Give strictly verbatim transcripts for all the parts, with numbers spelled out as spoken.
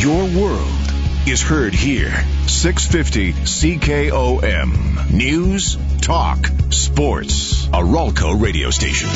Your world is heard here. six fifty C K O M. News, talk, sports. A Ralco radio station.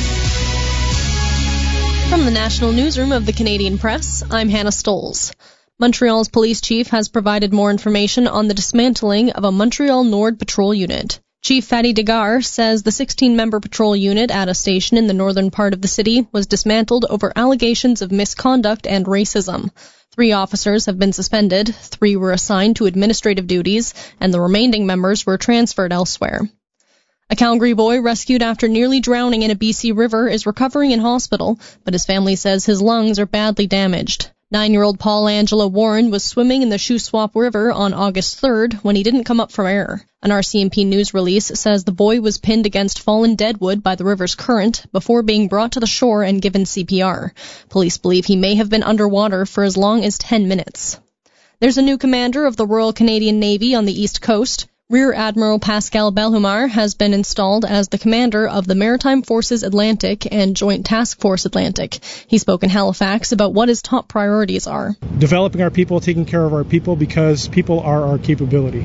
From the National Newsroom of the Canadian Press, I'm Hannah Stoles. Montreal's police chief has provided more information on the dismantling of a Montreal Nord patrol unit. Chief Fadi Degar says the sixteen-member patrol unit at a station in the northern part of the city was dismantled over allegations of misconduct and racism. Three officers have been suspended, three were assigned to administrative duties, and the remaining members were transferred elsewhere. A Calgary boy rescued after nearly drowning in a B C river is recovering in hospital, but his family says his lungs are badly damaged. Nine-year-old Paul Angelo Warren was swimming in the Shuswap River on August third when he didn't come up from air. An R C M P news release says the boy was pinned against fallen deadwood by the river's current before being brought to the shore and given C P R. Police believe he may have been underwater for as long as ten minutes. There's a new commander of the Royal Canadian Navy on the East Coast. Rear Admiral Pascal Belhumar has been installed as the commander of the Maritime Forces Atlantic and Joint Task Force Atlantic. He spoke in Halifax about what his top priorities are. Developing our people, taking care of our people, because people are our capability.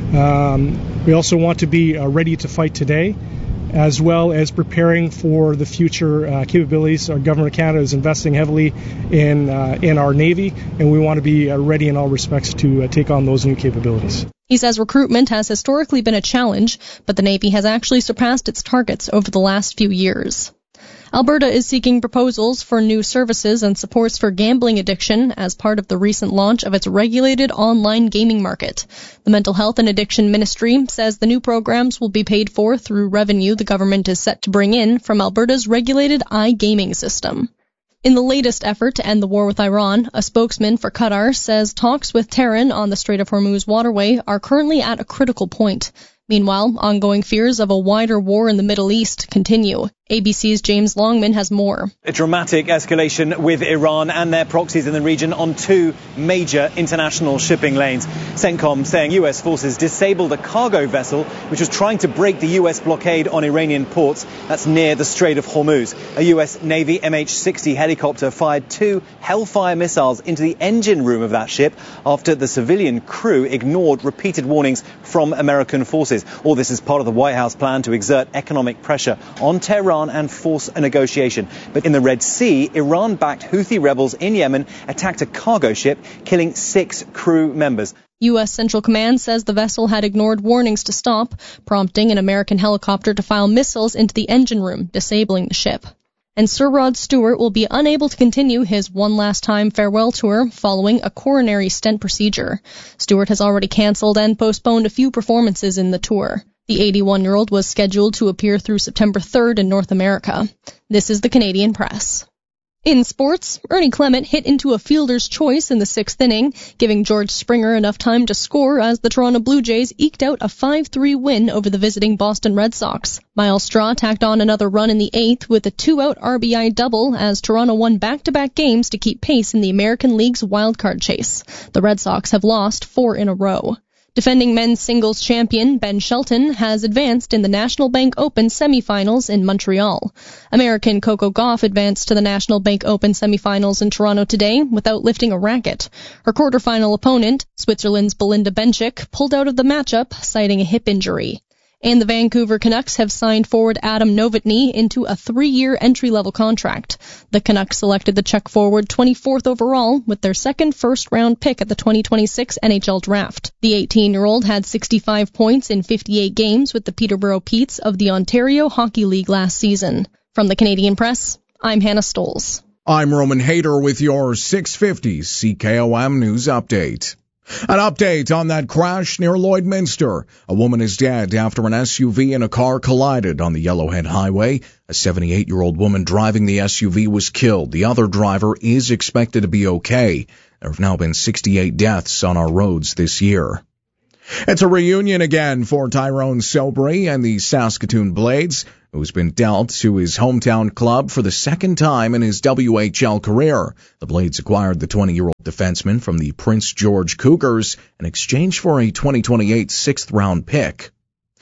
Um, we also want to be uh, ready to fight today, as well as preparing for the future uh, capabilities. Our government of Canada is investing heavily in uh, in our Navy, and we want to be uh, ready in all respects to uh, take on those new capabilities. He says recruitment has historically been a challenge, but the Navy has actually surpassed its targets over the last few years. Alberta is seeking proposals for new services and supports for gambling addiction as part of the recent launch of its regulated online gaming market. The Mental Health and Addiction Ministry says the new programs will be paid for through revenue the government is set to bring in from Alberta's regulated iGaming system. In the latest effort to end the war with Iran, a spokesman for Qatar says talks with Tehran on the Strait of Hormuz waterway are currently at a critical point. Meanwhile, ongoing fears of a wider war in the Middle East continue. A B C's James Longman has more. A dramatic escalation with Iran and their proxies in the region on two major international shipping lanes. CENTCOM saying U S forces disabled a cargo vessel which was trying to break the U S blockade on Iranian ports. That's near the Strait of Hormuz. A U S Navy M H sixty helicopter fired two Hellfire missiles into the engine room of that ship after the civilian crew ignored repeated warnings from American forces. All this is part of the White House plan to exert economic pressure on Tehran and force a negotiation. But in the Red Sea, Iran-backed Houthi rebels in Yemen attacked a cargo ship, killing six crew members. U S Central Command says the vessel had ignored warnings to stop, prompting an American helicopter to fire missiles into the engine room, disabling the ship. And Sir Rod Stewart will be unable to continue his One Last Time farewell tour following a coronary stent procedure. Stewart has already cancelled and postponed a few performances in the tour. The eighty-one-year-old was scheduled to appear through September third in North America. This is the Canadian Press. In sports, Ernie Clement hit into a fielder's choice in the sixth inning, giving George Springer enough time to score as the Toronto Blue Jays eked out a five three win over the visiting Boston Red Sox. Myles Straw tacked on another run in the eighth with a two-out R B I double as Toronto won back-to-back games to keep pace in the American League's wildcard chase. The Red Sox have lost four in a row. Defending men's singles champion Ben Shelton has advanced in the National Bank Open semifinals in Montreal. American Coco Gauff advanced to the National Bank Open semifinals in Toronto today without lifting a racket. Her quarterfinal opponent, Switzerland's Belinda Bencic, pulled out of the matchup, citing a hip injury. And the Vancouver Canucks have signed forward Adam Novotny into a three-year entry-level contract. The Canucks selected the Czech forward twenty-fourth overall with their second first-round pick at the twenty twenty-six N H L Draft. The eighteen-year-old had sixty-five points in fifty-eight games with the Peterborough Petes of the Ontario Hockey League last season. From the Canadian Press, I'm Hannah Stoles. I'm Roman Hayter with your six fifty C K O M News Update. An update on that crash near Lloydminster. A woman is dead after an S U V and a car collided on the Yellowhead Highway. A seventy-eight-year-old woman driving the S U V was killed. The other driver is expected to be okay. There have now been sixty-eight deaths on our roads this year. It's a reunion again for Tyrone Sobry and the Saskatoon Blades, who's been dealt to his hometown club for the second time in his W H L career. The Blades acquired the twenty-year-old defenseman from the Prince George Cougars in exchange for a twenty twenty-eight sixth-round pick.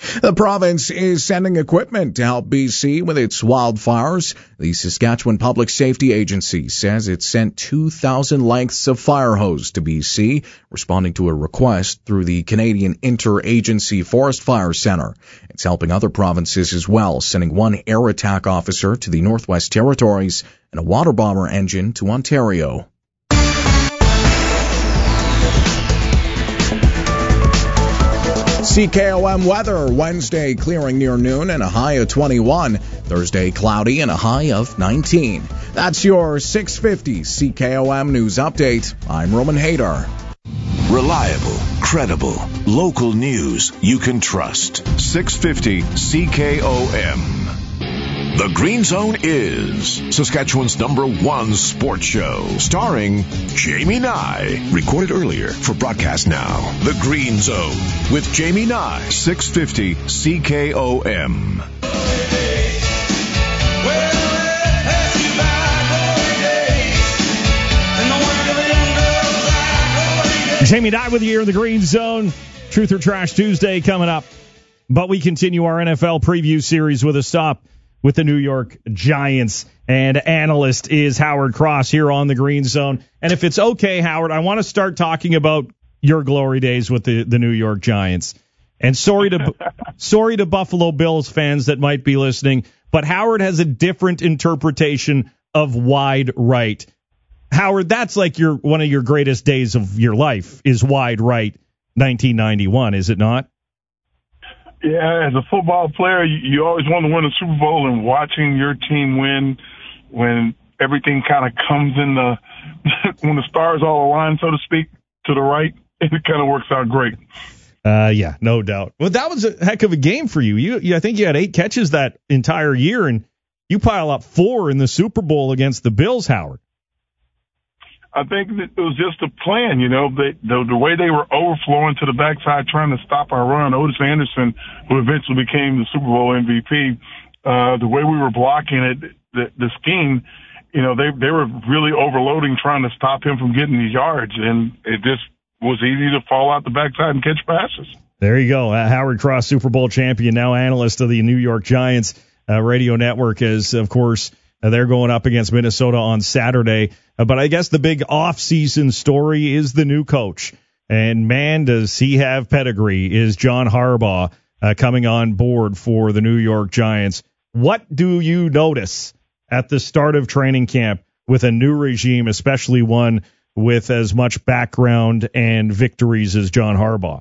The province is sending equipment to help B C with its wildfires. The Saskatchewan Public Safety Agency says it sent two thousand lengths of fire hose to B C, responding to a request through the Canadian Interagency Forest Fire Centre. It's helping other provinces as well, sending one air attack officer to the Northwest Territories and a water bomber engine to Ontario. C K O M weather, Wednesday clearing near noon and a high of twenty-one. Thursday cloudy and a high of nineteen. That's your six fifty C K O M News Update. I'm Roman Hadar. Reliable, credible, local news you can trust. six fifty C K O M. The Green Zone is Saskatchewan's number one sports show, starring Jamie Nye. Recorded earlier for broadcast now. The Green Zone with Jamie Nye. six fifty C K O M. Jamie Nye with you here in the Green Zone. Truth or Trash Tuesday coming up. But we continue our N F L preview series with a stop with the New York Giants. And analyst is Howard Cross here on the Green Zone. And if it's okay, Howard, I want to start talking about your glory days with the, the New York Giants. And sorry to sorry to Buffalo Bills fans that might be listening, but Howard has a different interpretation of wide right. Howard, that's like your one of your greatest days of your life is wide right nineteen ninety-one, is it not? Yeah, as a football player, you, you always want to win a Super Bowl, and watching your team win when everything kind of comes in the when the stars all align, so to speak, to the right, it kind of works out great. Uh, yeah, no doubt. Well, that was a heck of a game for you. You, you I think you had eight catches that entire year, and you pile up four in the Super Bowl against the Bills, Howard. I think that it was just a plan, you know, they, the, the way they were overflowing to the backside trying to stop our run. Otis Anderson, who eventually became the Super Bowl M V P, uh, the way we were blocking it, the, the scheme, you know, they, they were really overloading trying to stop him from getting these yards, and it just was easy to fall out the backside and catch passes. There you go. Uh, Howard Cross, Super Bowl champion, now analyst of the New York Giants uh, radio network, as, of course, uh, they're going up against Minnesota on Saturday. Uh, but I guess the big off-season story is the new coach. And, man, does he have pedigree, is John Harbaugh uh, coming on board for the New York Giants. What do you notice at the start of training camp with a new regime, especially one with as much background and victories as John Harbaugh?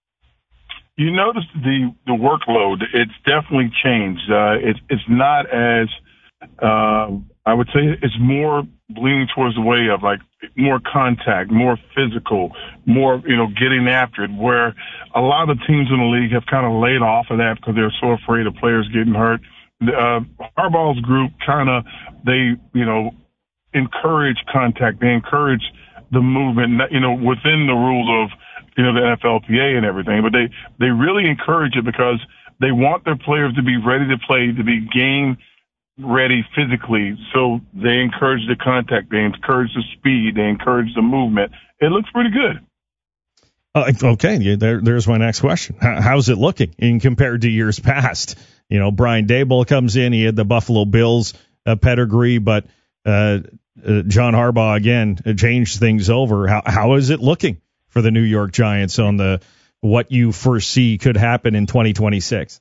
You notice the, the workload. It's definitely changed. Uh, it's, it's not as, uh, I would say it's more leaning towards the way of like more contact, more physical, more, you know, getting after it, where a lot of teams in the league have kind of laid off of that because they're so afraid of players getting hurt. Uh, Harbaugh's group kind of, they, you know, encourage contact. They encourage the movement, you know, within the rules of, you know, the N F L P A and everything, but they, they really encourage it because they want their players to be ready to play, to be game ready physically. So they encourage the contact, they encourage the speed, they encourage the movement. It looks pretty good. Uh, okay, there, there's my next question. How, how's it looking in compared to years past? You know, Brian Daboll comes in, he had the Buffalo Bills uh, pedigree, but uh, uh, John Harbaugh, again, uh, changed things over. How, how is it looking for the New York Giants on the what you foresee could happen in twenty twenty-six?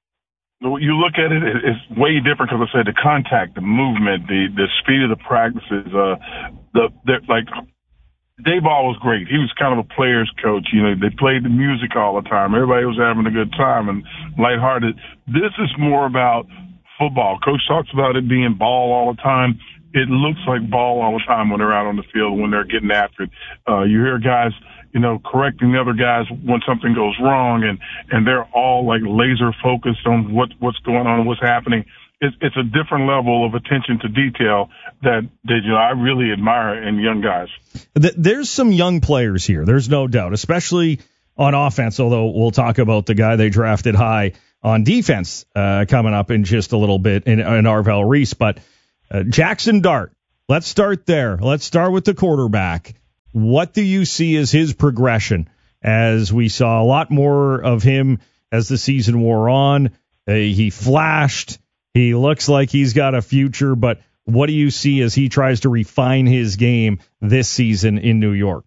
You look at it, it's way different because I said the contact, the movement, the, the speed of the practices, uh, the, the, like, Daboll was great. He was kind of a player's coach. You know, they played the music all the time. Everybody was having a good time and lighthearted. This is more about football. Coach talks about it being ball all the time. It looks like ball all the time when they're out on the field, when they're getting after it. Uh, you hear guys, you know, correcting the other guys when something goes wrong, and, and they're all like laser focused on what, what's going on and what's happening. It's, it's a different level of attention to detail that, that you know, I really admire in young guys. There's some young players here. There's no doubt, especially on offense, although we'll talk about the guy they drafted high on defense uh, coming up in just a little bit in, in Arvell Reese. But uh, Jackson Dart, let's start there. Let's start with the quarterback. What do you see as his progression, as we saw a lot more of him as the season wore on. Uh, he flashed. He looks like he's got a future, but what do you see as he tries to refine his game this season in New York?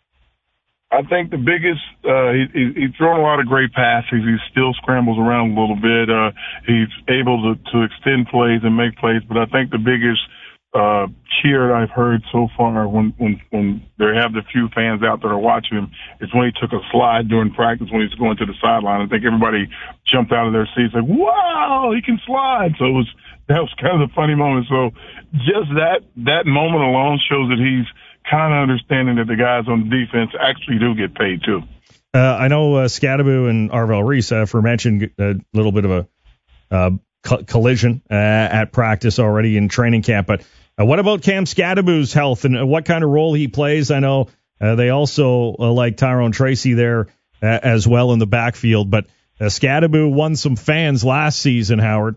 I think the biggest, uh, he, he, he's thrown a lot of great passes. He still scrambles around a little bit. Uh, he's able to, to extend plays and make plays, but I think the biggest uh, cheer I've heard so far when, when, when they have the few fans out there watching him is when he took a slide during practice when he's going to the sideline. I think everybody jumped out of their seats like, wow, he can slide. So it was, that was kind of the funny moment. So just that, that moment alone shows that he's kind of understanding that the guys on the defense actually do get paid too. Uh, I know uh, Scadaboo and Arvell Reese, uh, aforementioned, a little bit of a uh, co- collision uh, at practice already in training camp. But uh, what about Cam Scadaboo's health and what kind of role he plays? I know uh, they also uh, like Tyrone Tracy there uh, as well in the backfield. But uh, Scadaboo won some fans last season, Howard.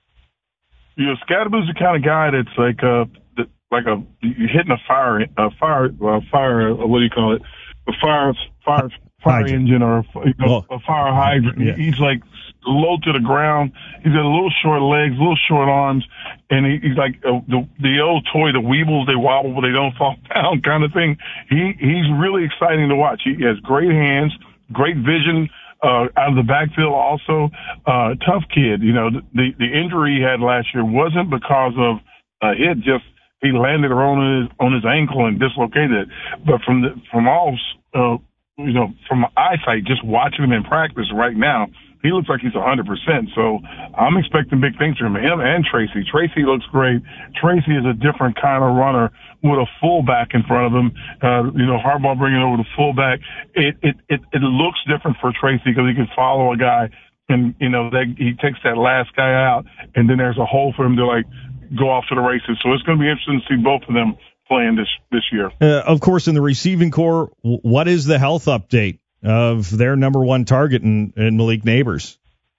You know, Scadaboo's the kind of guy that's like uh like a you're hitting a fire a fire uh, fire what do you call it a fire fire fire hydrant. engine or you know, oh. a fire hydrant. Yeah. He's like low to the ground. He's got a little short legs, little short arms, and he, he's like uh, the the old toy, the Weebles. They wobble but they don't fall down kind of thing. He he's really exciting to watch. He has great hands, great vision. Uh, out of the backfield also, uh, tough kid. You know, the, the injury he had last year wasn't because of a hit, just he landed on his, on his ankle and dislocated it. But from the, from all, uh, you know, from eyesight, just watching him in practice right now, he looks like he's one hundred percent. So I'm expecting big things from him and Tracy. Tracy looks great. Tracy is a different kind of runner with a fullback in front of him. Uh, you know, Harbaugh bringing over the fullback. It, it, it, it looks different for Tracy because he can follow a guy and, you know, that he takes that last guy out and then there's a hole for him to like go off to the races. So it's going to be interesting to see both of them playing this, this year. Uh, of course, in the receiving core, what is the health update of their number one target in, in Malik Nabers?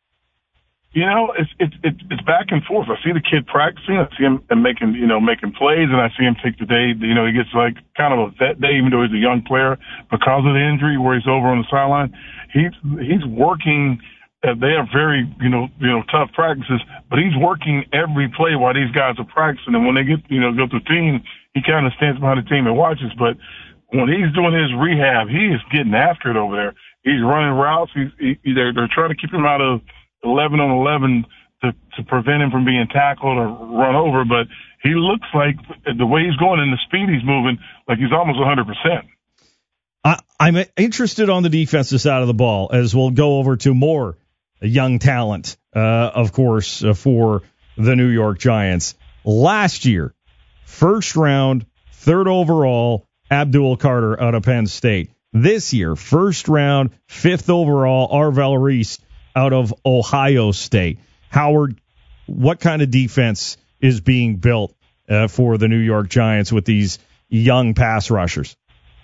You know, it's, it's, it's, it's back and forth. I see the kid practicing. I see him making, you know, making plays, and I see him take the day, you know, he gets like kind of a vet day, even though he's a young player because of the injury where he's over on the sideline. He's, he's working. Uh, they have very, you know, you know, tough practices, but he's working every play while these guys are practicing. And when they get, you know, go to the team, he kind of stands behind the team and watches. But when he's doing his rehab, he is getting after it over there. He's running routes. He's, he, they're, they're trying to keep him out of eleven on eleven to, to prevent him from being tackled or run over. But he looks like the way he's going and the speed he's moving, like he's almost one hundred percent. I, I'm interested on the defensive side of the ball as we'll go over to more young talent, uh, of course, uh, for the New York Giants. Last year, first round, third overall, Abdul Carter out of Penn State. This year, first round, fifth overall, Arvell Reese out of Ohio State. Howard, what kind of defense is being built uh, for the New York Giants with these young pass rushers?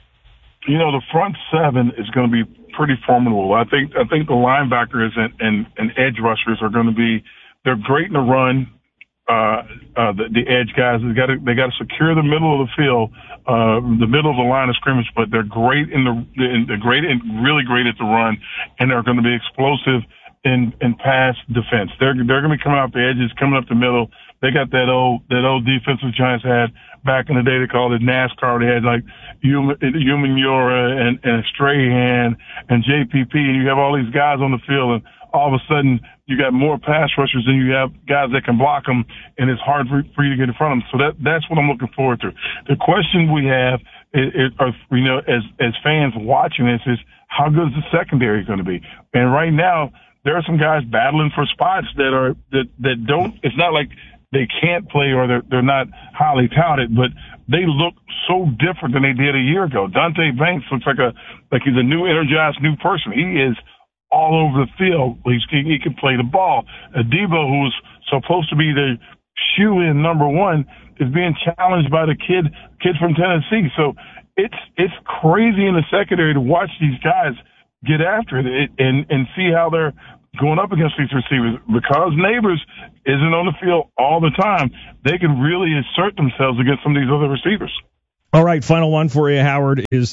You know, the front seven is going to be pretty formidable. I think I think the linebackers and, and, and edge rushers are going to be they're great in the run. Uh, uh, the, the edge guys they got to they got to secure the middle of the field, uh, the middle of the line of scrimmage. But they're great in the in, they're great and really great at the run, and they're going to be explosive in in pass defense. They're they're going to be coming out the edges, coming up the middle. They got that old that old defensive Giants had back in the day. They called it NASCAR. They had like Human Yora and, and Strahan and J P P, and you have all these guys on the field, and all of a sudden you got more pass rushers than you have guys that can block them, and it's hard for, for you to get in front of them. So that that's what I'm looking forward to. The question we have, is, is, are, you know, as as fans watching this, is how good is the secondary going to be? And right now, there are some guys battling for spots that are that that don't. It's not like they can't play or they're they're not highly touted, but they look so different than they did a year ago. Dante Banks looks like a like he's a new energized new person. He is all over the field. He's, he, he can play the ball. Adebo, who's supposed to be the shoe-in number one, is being challenged by the kid kid from Tennessee. So it's it's crazy in the secondary to watch these guys get after it and and see how they're going up against these receivers. Because Nabers isn't on the field all the time, they can really assert themselves against some of these other receivers. All right, final one for you, Howard, is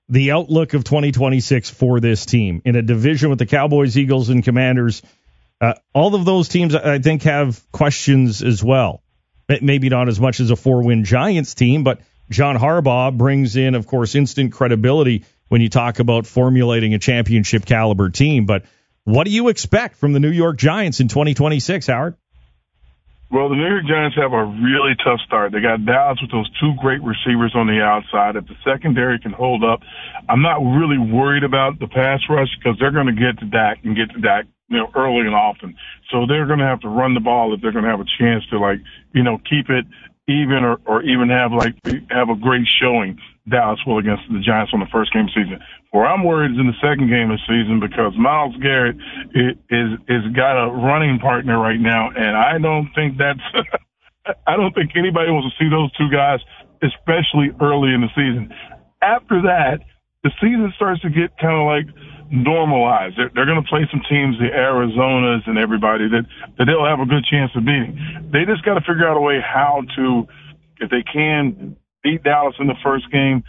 the outlook of twenty twenty-six for this team in a division with the Cowboys, Eagles, and Commanders. Uh, all of those teams, I think, have questions as well. Maybe not as much as a four-win Giants team, but John Harbaugh brings in, of course, instant credibility when you talk about formulating a championship caliber team. But what do you expect from the New York Giants in twenty twenty-six, Howard? Well, the New York Giants have a really tough start. They got Dallas with those two great receivers on the outside. If the secondary can hold up, I'm not really worried about the pass rush because they're going to get to Dak and get to Dak, you know, early and often. So they're going to have to run the ball if they're going to have a chance to, like, you know, keep it even or, or even have, like, have a great showing. Dallas will against the Giants on the first game of the season. Where I'm worried is in the second game of the season because Myles Garrett is, is, is got a running partner right now, and I don't think that's – I don't think anybody wants to see those two guys, especially early in the season. After that, the season starts to get kind of like normalized. They're, they're going to play some teams, the Arizonas and everybody, that, that they'll have a good chance of beating. They just got to figure out a way how to, if they can, beat Dallas in the first game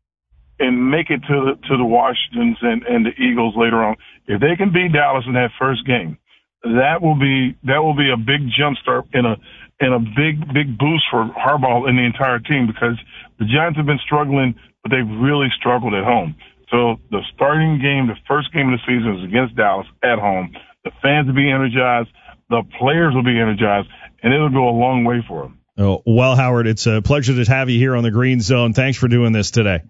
and make it to the, to the Washingtons and, and the Eagles later on. If they can beat Dallas in that first game, that will be that will be a big jumpstart and a and a big big boost for Harbaugh and the entire team because the Giants have been struggling, but they've really struggled at home. So the starting game, the first game of the season is against Dallas at home. The fans will be energized, the players will be energized, and it'll go a long way for them. Oh, well, Howard, it's a pleasure to have you here on the Green Zone. Thanks for doing this today.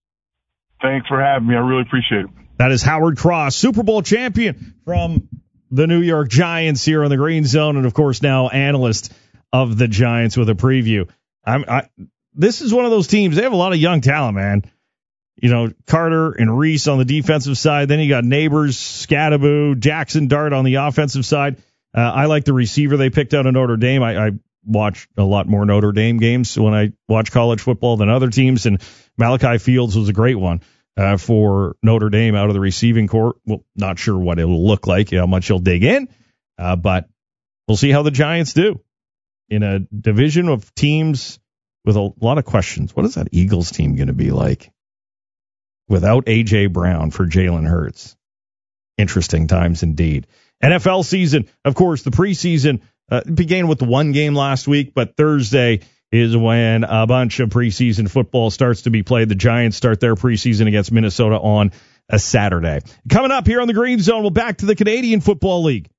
Thanks for having me. I really appreciate it. That is Howard Cross, Super Bowl champion from the New York Giants here on the Green Zone, and, of course, now analyst of the Giants with a preview. I'm, I, this is one of those teams. They have a lot of young talent, man. You know, Carter and Reese on the defensive side. Then you got Neighbors, Scadaboo, Jackson Dart on the offensive side. Uh, I like the receiver they picked out of Notre Dame. I, I watch a lot more Notre Dame games when I watch college football than other teams, and Malachi Fields was a great one uh, for Notre Dame out of the receiving corps. Well, not sure what it'll look like, how much he'll dig in, uh, but we'll see how the Giants do in a division of teams with a lot of questions. What is that Eagles team going to be like without A J. Brown for Jalen Hurts? Interesting times indeed. N F L season, of course, the preseason uh, began with the one game last week, but Thursday is when a bunch of preseason football starts to be played. The Giants start their preseason against Minnesota on a Saturday. Coming up here on the Green Zone, we'll back to the Canadian Football League.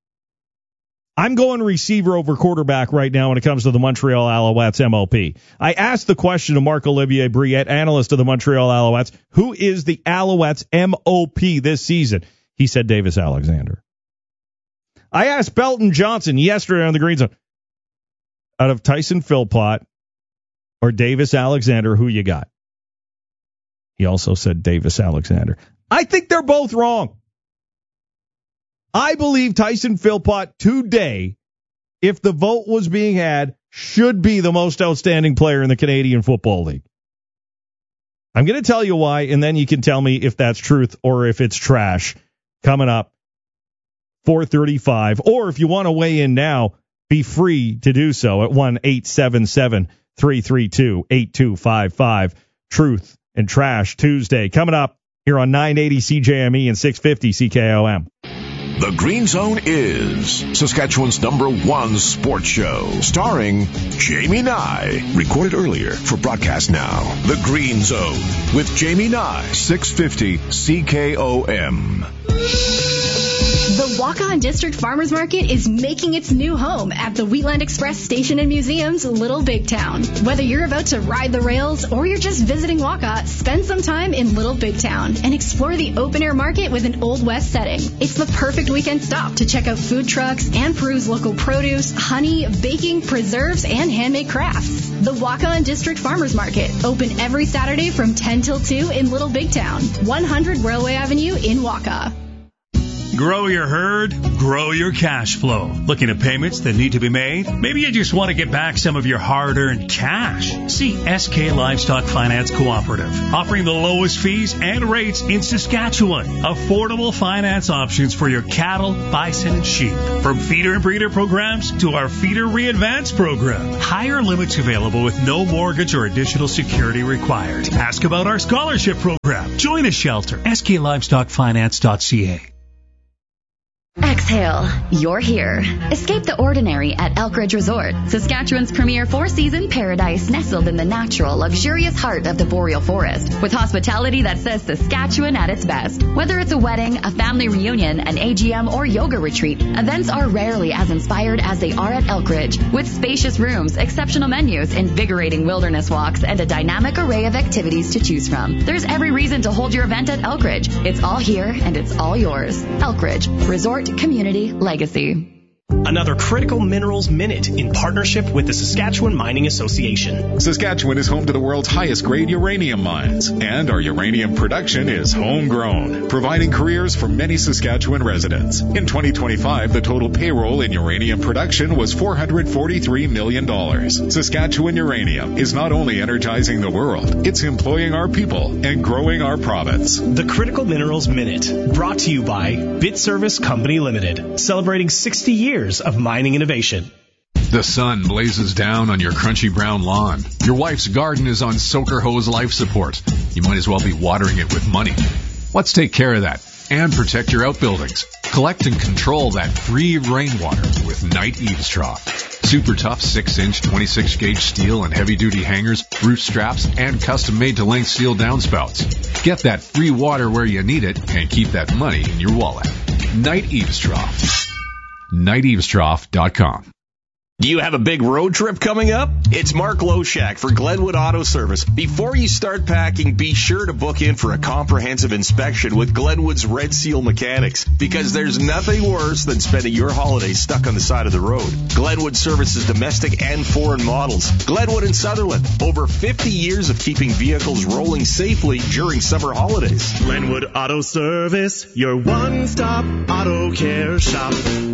I'm going receiver over quarterback right now when it comes to the Montreal Alouettes M O P. I asked the question to Marc-Olivier Briette, analyst of the Montreal Alouettes, who is the Alouettes M O P this season? He said Davis Alexander. I asked Belton Johnson yesterday on the Green Zone, out of Tyson Philpott or Davis Alexander, who you got? He also said Davis Alexander. I think they're both wrong. I believe Tyson Philpott today, if the vote was being had, should be the most outstanding player in the Canadian Football League. I'm going to tell you why, and then you can tell me if that's truth or if it's trash. Coming up, four thirty-five. Or if you want to weigh in now, be free to do so at one eight seven seven, three three two, eight two five five. Truth and Trash Tuesday. Coming up here on nine eighty C J M E and six fifty C K O M. The Green Zone is Saskatchewan's number one sports show, starring Jamie Nye. Recorded earlier for broadcast now. The Green Zone with Jamie Nye, six fifty C K O M. The Waukon District Farmers Market is making its new home at the Wheatland Express Station and Museum's Little Big Town. Whether you're about to ride the rails or you're just visiting Waukon, spend some time in Little Big Town and explore the open-air market with an Old West setting. It's the perfect weekend stop to check out food trucks and peruse local produce, honey, baking, preserves, and handmade crafts. The Waukon District Farmers Market, open every Saturday from ten till two in Little Big Town, one hundred Railway Avenue in Waukon. grow your herd, grow your cash flow. Looking at payments that need to be made? Maybe you just want to get back some of your hard-earned cash. See S K Livestock Finance Cooperative, offering the lowest fees and rates in Saskatchewan. Affordable finance options for your cattle, bison, and sheep. From feeder and breeder programs to our Feeder Re-Advance program. Higher limits available with no mortgage or additional security required. Ask about our scholarship program. Join a shelter. S K Livestock Finance dot C A. Exhale. You're here. Escape the ordinary at Elkridge Resort, Saskatchewan's premier four-season paradise nestled in the natural, luxurious heart of the boreal forest, with hospitality that says Saskatchewan at its best. Whether it's a wedding, a family reunion, an A G M, or yoga retreat, events are rarely as inspired as they are at Elkridge, with spacious rooms, exceptional menus, invigorating wilderness walks, and a dynamic array of activities to choose from. There's every reason to hold your event at Elkridge. It's all here and it's all yours. Elkridge Resort Community Legacy. Another Critical Minerals Minute in partnership with the Saskatchewan Mining Association. Saskatchewan is home to the world's highest grade uranium mines, and our uranium production is homegrown, providing careers for many Saskatchewan residents. In twenty twenty-five, the total payroll in uranium production was four hundred forty-three million dollars. Saskatchewan Uranium is not only energizing the world, it's employing our people and growing our province. The Critical Minerals Minute, brought to you by BitService Company Limited, celebrating sixty years of mining innovation. The sun blazes down on your crunchy brown lawn. Your wife's garden is on Soaker Hose life support. You might as well be watering it with money. Let's take care of that and protect your outbuildings. Collect and control that free rainwater with Night Eaves Trough. Super tough six inch, twenty-six gauge steel and heavy-duty hangers, roof straps, and custom-made-to-length steel downspouts. Get that free water where you need it and keep that money in your wallet. Night Eaves Trough. night eaves trough dot com. Do you have a big road trip coming up? It's Mark Loshak for Glenwood Auto Service. Before you start packing, be sure to book in for a comprehensive inspection with Glenwood's Red Seal Mechanics, because there's nothing worse than spending your holidays stuck on the side of the road. Glenwood services domestic and foreign models. Glenwood and Sutherland, over fifty years of keeping vehicles rolling safely during summer holidays. Glenwood Auto Service, your one-stop auto care shop.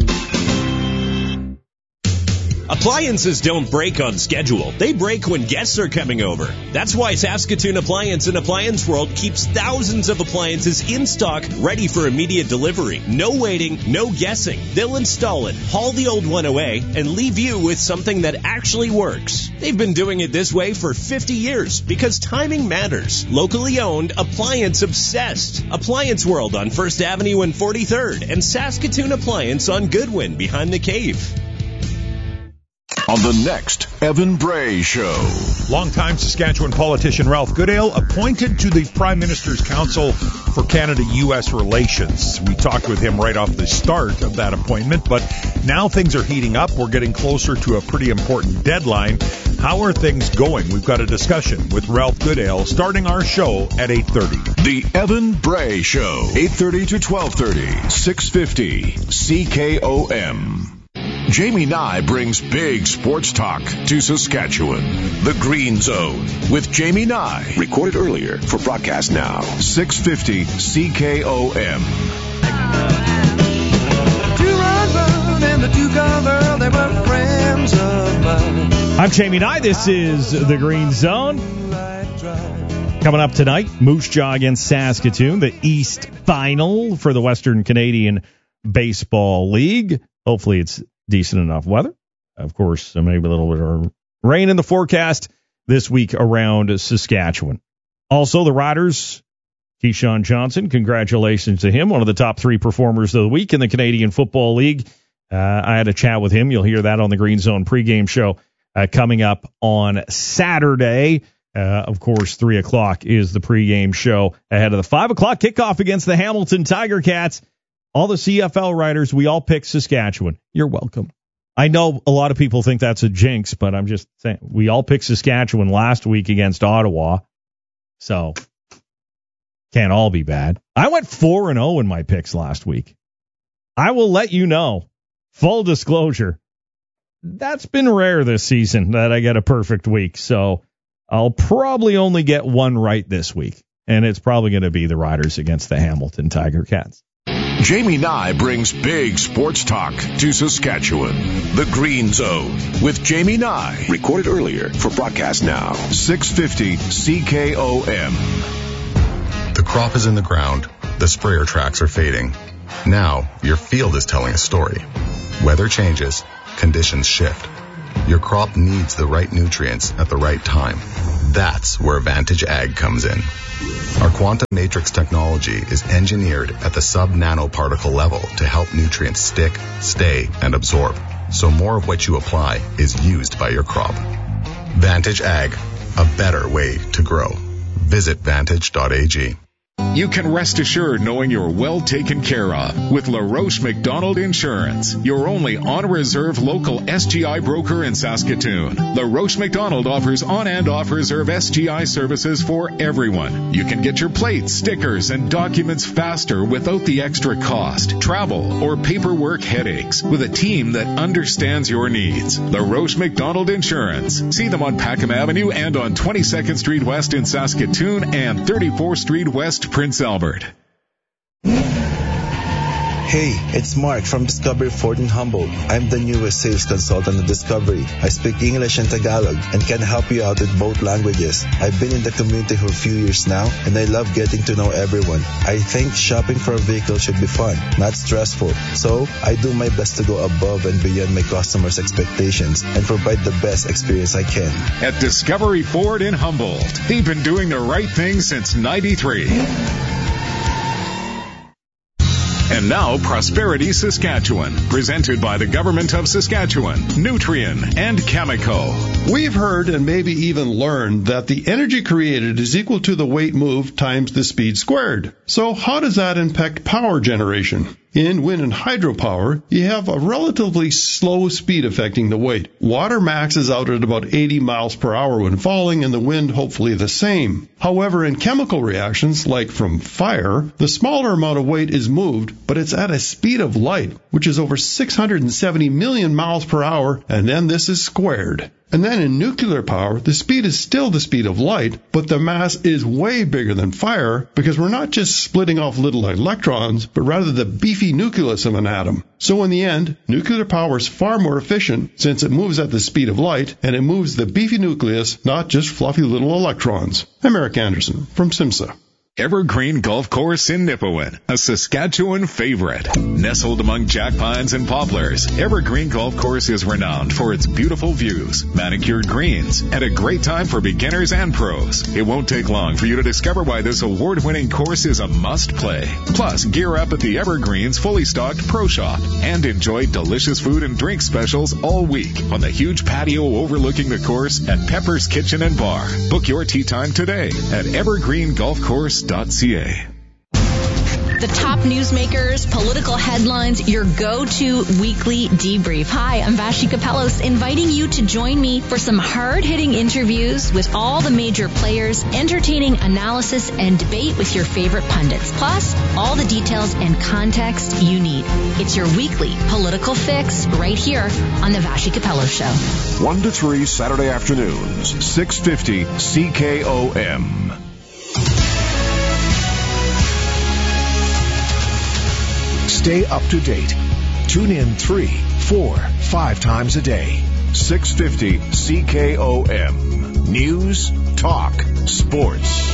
Appliances don't break on schedule. They break when guests are coming over. That's why Saskatoon Appliance and Appliance World keeps thousands of appliances in stock, ready for immediate delivery. No waiting, no guessing. They'll install it, haul the old one away, and leave you with something that actually works. They've been doing it this way for fifty years because timing matters. Locally owned, appliance obsessed. Appliance World on First Avenue and forty-third, and Saskatoon Appliance on Goodwin behind the Cave. On the next Evan Bray Show. Longtime Saskatchewan politician Ralph Goodale appointed to the Prime Minister's Council for Canada-U S Relations. We talked with him right off the start of that appointment, but now things are heating up. We're getting closer to a pretty important deadline. How are things going? We've got a discussion with Ralph Goodale starting our show at eight thirty. The Evan Bray Show, eight thirty to twelve thirty, six fifty C K O M. Jamie Nye brings big sports talk to Saskatchewan. The Green Zone with Jamie Nye. Recorded earlier for broadcast now. six fifty C K O M. I'm Jamie Nye. This is The Green Zone. Coming up tonight, Moose Jaw against Saskatoon, the East Final for the Western Canadian Baseball League. Hopefully it's decent enough weather. Of course, maybe a little bit of rain in the forecast this week around Saskatchewan. Also, the Riders, Keyshawn Johnson, congratulations to him, one of the top three performers of the week in the Canadian Football League. Uh, I had a chat with him. You'll hear that on the Green Zone pregame show uh, coming up on Saturday. Uh, of course, three o'clock is the pregame show ahead of the five o'clock kickoff against the Hamilton Tiger Cats. All the C F L writers, we all picked Saskatchewan. You're welcome. I know a lot of people think that's a jinx, but I'm just saying we all picked Saskatchewan last week against Ottawa. So can't all be bad. I went four and oh in my picks last week. I will let you know. Full disclosure. That's been rare this season that I get a perfect week. So I'll probably only get one right this week. And it's probably going to be the Riders against the Hamilton Tiger Cats. Jamie Nye brings big sports talk to Saskatchewan. The Green Zone with Jamie Nye. Recorded earlier for broadcast now. six fifty C K O M. The crop is in the ground. The sprayer tracks are fading. Now, your field is telling a story. Weather changes. Conditions shift. Your crop needs the right nutrients at the right time. That's where Vantage Ag comes in. Our Quantum Matrix technology is engineered at the sub-nanoparticle level to help nutrients stick, stay, and absorb, so more of what you apply is used by your crop. Vantage Ag, a better way to grow. Visit vantage dot a g. You can rest assured knowing you're well taken care of with LaRoche McDonald Insurance, your only on-reserve local S G I broker in Saskatoon. LaRoche McDonald offers on and off-reserve S G I services for everyone. You can get your plates, stickers, and documents faster without the extra cost, travel, or paperwork headaches with a team that understands your needs. LaRoche McDonald Insurance. See them on Packham Avenue and on twenty-second Street West in Saskatoon and thirty-fourth Street West, Prince Albert. Hey, it's Mark from Discovery Ford in Humboldt. I'm the newest sales consultant at Discovery. I speak English and Tagalog and can help you out with both languages. I've been in the community for a few years now, and I love getting to know everyone. I think shopping for a vehicle should be fun, not stressful. So, I do my best to go above and beyond my customers' expectations and provide the best experience I can. At Discovery Ford in Humboldt, they've been doing the right thing since ninety-three. And now, Prosperity Saskatchewan, presented by the Government of Saskatchewan, Nutrien, and Cameco. We've heard and maybe even learned that the energy created is equal to the weight moved times the speed squared. So how does that impact power generation? In wind and hydropower, you have a relatively slow speed affecting the weight. Water maxes out at about eighty miles per hour when falling, and the wind hopefully the same. However, in chemical reactions, like from fire, the smaller amount of weight is moved, but it's at a speed of light, which is over six hundred seventy million miles per hour, and then this is squared. And then in nuclear power, the speed is still the speed of light, but the mass is way bigger than fire because we're not just splitting off little electrons, but rather the beefy nucleus of an atom. So in the end, nuclear power is far more efficient since it moves at the speed of light, and it moves the beefy nucleus, not just fluffy little electrons. I'm Eric Anderson from SIMSA. Evergreen Golf Course in Nipawin, a Saskatchewan favorite. Nestled among jack pines and poplars, Evergreen Golf Course is renowned for its beautiful views, manicured greens, and a great time for beginners and pros. It won't take long for you to discover why this award-winning course is a must-play. Plus, gear up at the Evergreen's fully stocked Pro Shop and enjoy delicious food and drink specials all week on the huge patio overlooking the course at Pepper's Kitchen and Bar. Book your tee time today at evergreen golf course dot c a. The top newsmakers, political headlines, your go-to weekly debrief. Hi, I'm Vashi Kapelos, inviting you to join me for some hard-hitting interviews with all the major players, entertaining analysis and debate with your favorite pundits, plus all the details and context you need. It's your weekly political fix right here on the Vashi Kapelos Show. one to three Saturday afternoons, six fifty C K O M. Stay up to date. Tune in three, four, five times a day. six fifty C K O M. News, talk, sports.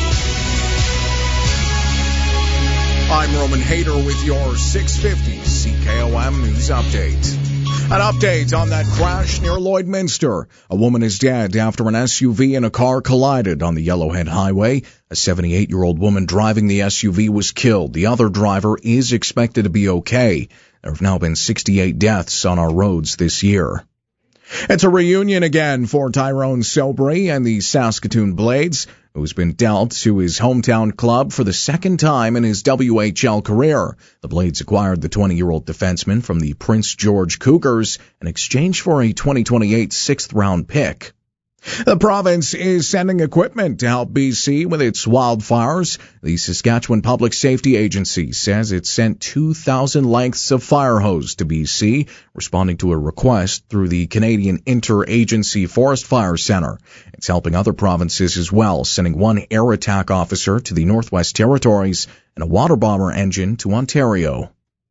I'm Roman Hader with your six fifty C K O M News Update. An update on that crash near Lloydminster. A woman is dead after an S U V and a car collided on the Yellowhead Highway. A seventy-eight-year-old woman driving the S U V was killed. The other driver is expected to be okay. There have now been sixty-eight deaths on our roads this year. It's a reunion again for Tyrone Sobry and the Saskatoon Blades, who's been dealt to his hometown club for the second time in his W H L career. The Blades acquired the twenty-year-old defenseman from the Prince George Cougars in exchange for a twenty twenty-eight sixth-round pick. The province is sending equipment to help B C with its wildfires. The Saskatchewan Public Safety Agency says it sent two thousand lengths of fire hose to B C, responding to a request through the Canadian Interagency Forest Fire Centre. It's helping other provinces as well, sending one air attack officer to the Northwest Territories and a water bomber engine to Ontario.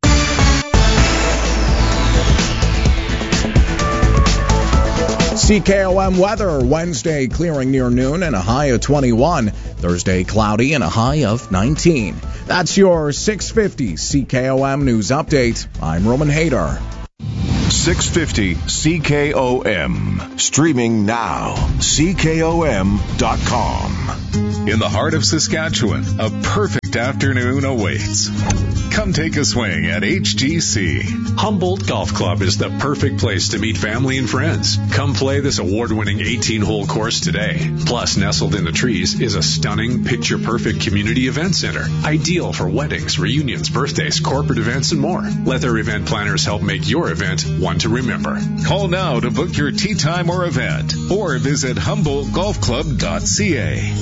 C K O M weather, Wednesday clearing near noon and a high of twenty-one. Thursday cloudy and a high of nineteen. That's your six fifty C K O M news update. I'm Roman Hader. six fifty C K O M. Streaming now. C K O M dot com. In the heart of Saskatchewan, a perfect afternoon awaits. Come take a swing at H G C. Humboldt Golf Club is the perfect place to meet family and friends. Come play this award-winning eighteen-hole course today. Plus, nestled in the trees is a stunning, picture-perfect community event center. Ideal for weddings, reunions, birthdays, corporate events, and more. Let their event planners help make your event one to remember. Call now to book your tee time or event, or visit humboldt golf club dot c a.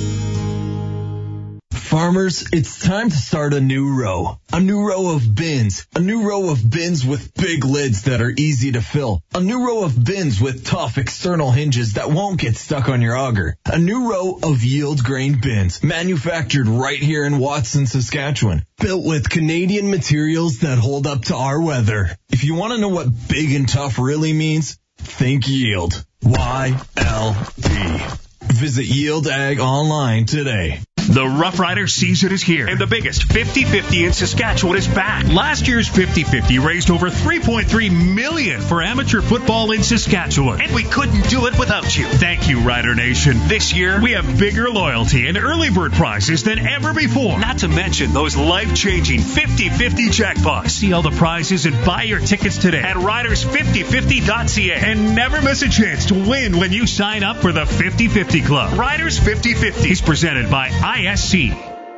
Farmers, it's time to start a new row. A new row of bins. A new row of bins with big lids that are easy to fill. A new row of bins with tough external hinges that won't get stuck on your auger. A new row of yield grain bins, manufactured right here in Watson, Saskatchewan. Built with Canadian materials that hold up to our weather. If you want to know what big and tough really means, think yield. Y L D. Visit Yield Ag online today. The Rough Rider season is here, and the biggest fifty fifty in Saskatchewan is back. Last year's fifty fifty raised over three point three million dollars for amateur football in Saskatchewan, and we couldn't do it without you. Thank you, Rider Nation. This year, we have bigger loyalty and early bird prizes than ever before, not to mention those life-changing fifty fifty jackpots. See all the prizes and buy your tickets today at riders fifty fifty dot c a, and never miss a chance to win when you sign up for the fifty fifty Club. Riders fifty fifty is presented by I S C.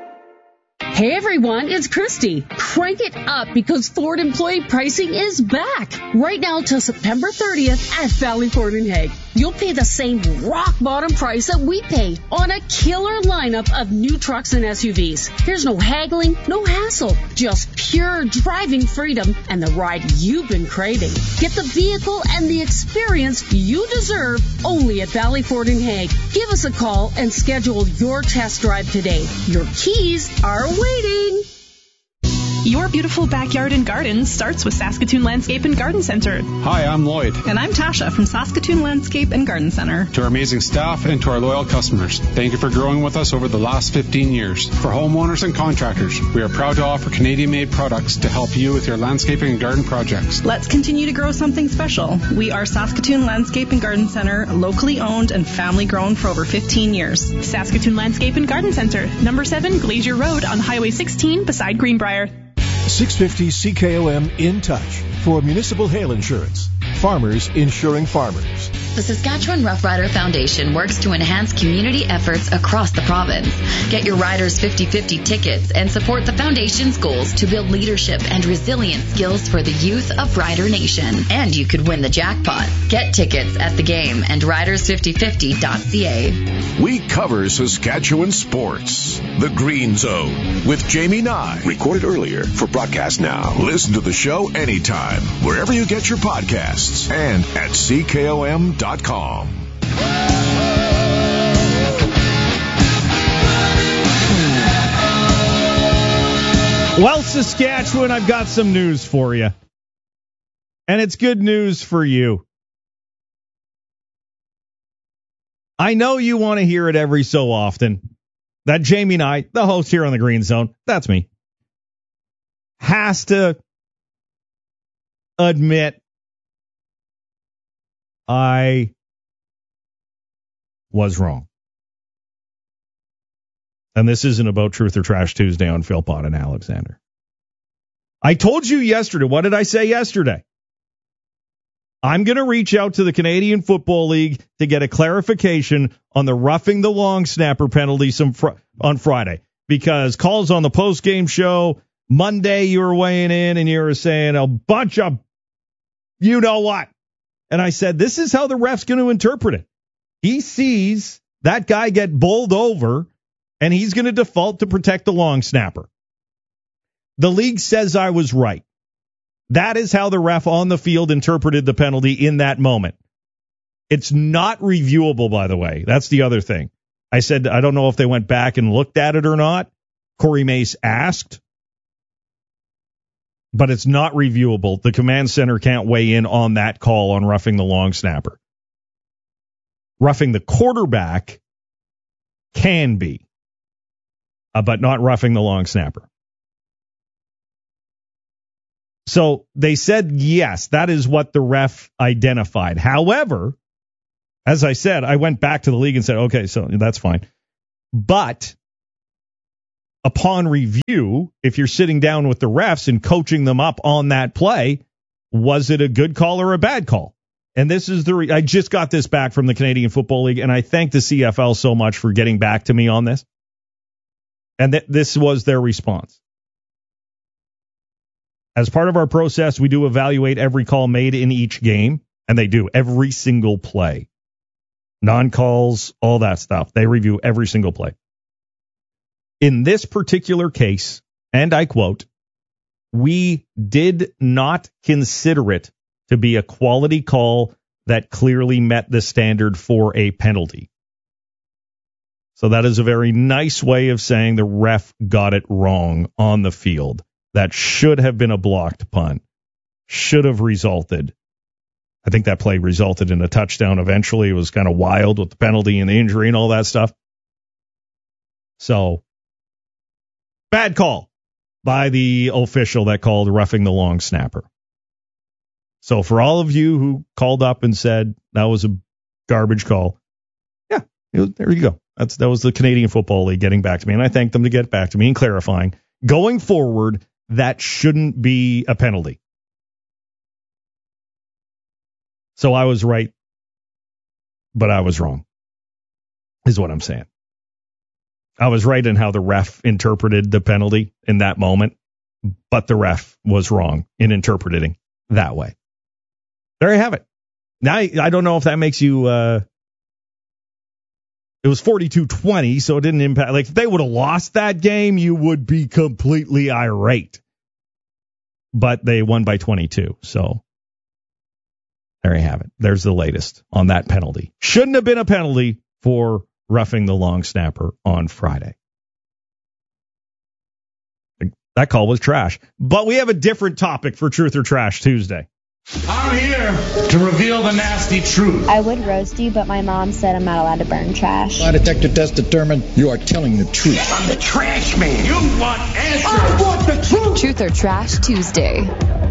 Hey everyone, it's Christy. Crank it up because Ford employee pricing is back. Right now till September thirtieth at Valley Ford in Hague. You'll pay the same rock bottom price that we pay on a killer lineup of new trucks and S U Vs. There's no haggling, no hassle, just pure driving freedom and the ride you've been craving. Get the vehicle and the experience you deserve only at Valley Ford in Hague. Give us a call and schedule your test drive today. Your keys are waiting. Your beautiful backyard and garden starts with Saskatoon Landscape and Garden Center. Hi, I'm Lloyd. And I'm Tasha from Saskatoon Landscape and Garden Center. To our amazing staff and to our loyal customers, thank you for growing with us over the last fifteen years. For homeowners and contractors, we are proud to offer Canadian-made products to help you with your landscaping and garden projects. Let's continue to grow something special. We are Saskatoon Landscape and Garden Center, locally owned and family grown for over fifteen years. Saskatoon Landscape and Garden Center, number seven Glacier Road on Highway sixteen beside Greenbrier. six fifty C K O M in touch for municipal hail insurance. Farmers insuring farmers. The Saskatchewan Rough Rider Foundation works to enhance community efforts across the province. Get your Riders fifty fifty tickets and support the Foundation's goals to build leadership and resilient skills for the youth of Rider Nation. And you could win the jackpot. Get tickets at the game and riders fifty fifty dot c a. We cover Saskatchewan sports. The Green Zone with Jamie Nye. Recorded earlier for broadcast now. Listen to the show anytime, wherever you get your podcasts, and at C K O M dot com. Well, Saskatchewan, I've got some news for you. And it's good news for you. I know you want to hear it every so often. That Jamie Nye, the host here on the Green Zone, that's me, has to admit I was wrong. And this isn't about Truth or Trash Tuesday on Philpott and Alexander. I told you yesterday. What did I say yesterday? I'm going to reach out to the Canadian Football League to get a clarification on the roughing the long snapper penalty some fr- on Friday. Because calls on the post-game show, Monday you were weighing in and you were saying a bunch of you know what. And I said, this is how the ref's going to interpret it. He sees that guy get bowled over, and he's going to default to protect the long snapper. The league says I was right. That is how the ref on the field interpreted the penalty in that moment. It's not reviewable, by the way. That's the other thing. I said, I don't know if they went back and looked at it or not. Corey Mace asked. But it's not reviewable. The command center can't weigh in on that call on roughing the long snapper. Roughing the quarterback can be, uh, but not roughing the long snapper. So they said, yes, that is what the ref identified. However, as I said, I went back to the league and said, okay, so that's fine. But upon review, if you're sitting down with the refs and coaching them up on that play, was it a good call or a bad call? And this is the, re- I just got this back from the Canadian Football League, and I thank the C F L so much for getting back to me on this. And th- this was their response. As part of our process, we do evaluate every call made in each game, and they do every single play. Non-calls, all that stuff. They review every single play. In this particular case, and I quote, we did not consider it to be a quality call that clearly met the standard for a penalty. So that is a very nice way of saying the ref got it wrong on the field. That should have been a blocked punt. Should have resulted. I think that play resulted in a touchdown eventually. It was kind of wild with the penalty and the injury and all that stuff. So, bad call by the official that called roughing the long snapper. So for all of you who called up and said that was a garbage call, yeah, it, there you go. That's that was the Canadian Football League getting back to me, and I thank them to get back to me and clarifying. Going forward, that shouldn't be a penalty. So I was right, but I was wrong, is what I'm saying. I was right in how the ref interpreted the penalty in that moment, but the ref was wrong in interpreting that way. There you have it. Now, I don't know if that makes you, uh, it was forty-two twenty, so it didn't impact. Like, if they would have lost that game, you would be completely irate. But they won by twenty-two, so there you have it. There's the latest on that penalty. Shouldn't have been a penalty for roughing the long snapper on Friday. That call was trash. But we have a different topic for Truth or Trash Tuesday. I'm here to reveal the nasty truth. I would roast you, but my mom said I'm not allowed to burn trash. Lie detector test determined you are telling the truth. I'm the trash man. You want answers. I want the truth. Truth or Trash Tuesday.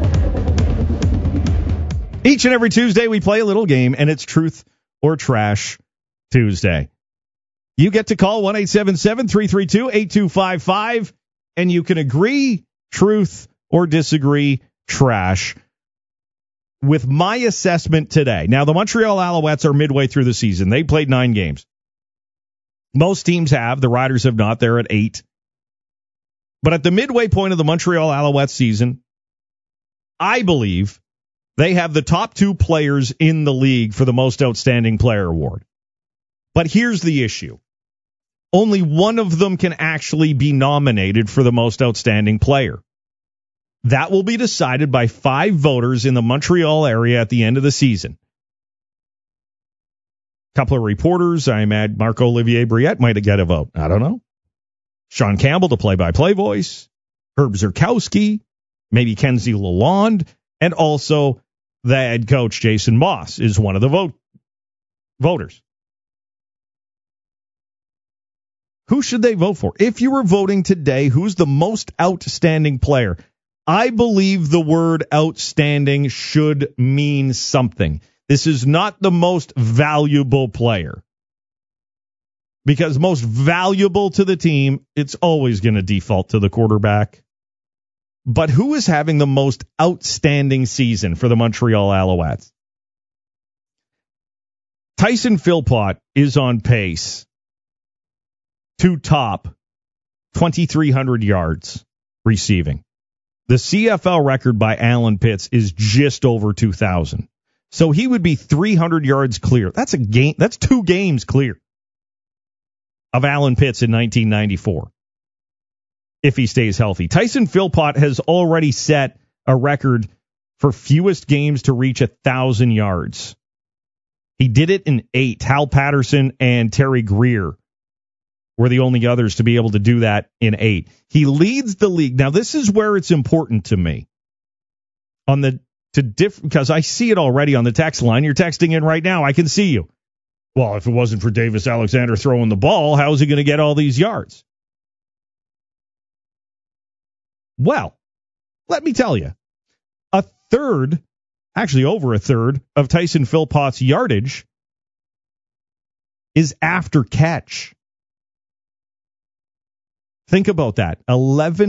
Each and every Tuesday, we play a little game, and it's Truth or Trash Tuesday. You get to call one eight seven seven, three three two, eight two five five, and you can agree, truth, or disagree, trash, with my assessment today. Now, the Montreal Alouettes are midway through the season. They played nine games. Most teams have. The Riders have not. They're at eight. But at the midway point of the Montreal Alouettes season, I believe they have the top two players in the league for the most outstanding player award. But here's the issue. Only one of them can actually be nominated for the most outstanding player. That will be decided by five voters in the Montreal area at the end of the season. A couple of reporters, I imagine Marc-Olivier Briette might get a vote. I don't know. Sean Campbell, the play-by-play voice. Herb Zurkowski, maybe Kenzie Lalonde, and also the head coach, Jason Moss, is one of the vote voters. Who should they vote for? If you were voting today, who's the most outstanding player? I believe the word outstanding should mean something. This is not the most valuable player. Because most valuable to the team, it's always going to default to the quarterback. But who is having the most outstanding season for the Montreal Alouettes? Tyson Philpott is on pace to top twenty-three hundred yards receiving. The C F L record by Alan Pitts is just over two thousand. So he would be three hundred yards clear. That's a game. That's two games clear of Alan Pitts in nineteen ninety-four. If he stays healthy. Tyson Philpott has already set a record for fewest games to reach a thousand yards. He did it in eight. Hal Patterson and Terry Greer were the only others to be able to do that in eight. He leads the league. Now, this is where it's important to me. On the to diff because I see it already on the text line. You're texting in right now. I can see you. Well, if it wasn't for Davis Alexander throwing the ball, how is he going to get all these yards? Well, let me tell you, a third, actually over a third, of Tyson Philpott's yardage is after catch. Think about that. eleven